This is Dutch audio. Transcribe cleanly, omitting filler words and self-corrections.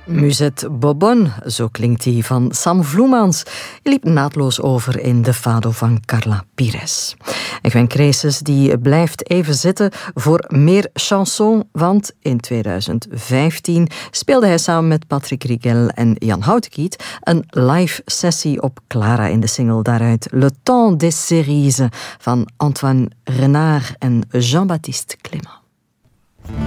Musette Bobonne, zo klinkt die van Sam Vloemans. Je liep naadloos over in de fado van Carla Pires. En Gwen Creeses die blijft even zitten voor meer chanson, want in 2015 speelde hij samen met Patrick Rigel en Jan Houtekiet een live sessie op Clara in de single daaruit Le Temps des Cerises van Antoine Renard en Jean-Baptiste Clément.